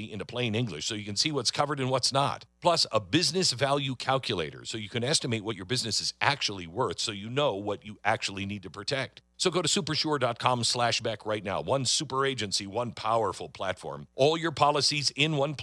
policy into plain English so you can see what's covered and what's not. Plus, a business value calculator so you can estimate what your business is actually worth so you know what you actually need to protect. So go to supersure.com/Beck right now. One super agency, one powerful platform. All your policies in one place.